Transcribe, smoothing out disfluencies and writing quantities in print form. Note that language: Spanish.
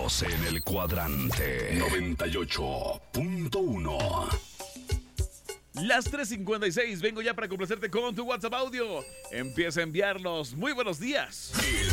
Estamos en el cuadrante 98.1. Las 3:56, vengo ya para complacerte con tu WhatsApp audio. Empieza a enviarnos muy buenos días.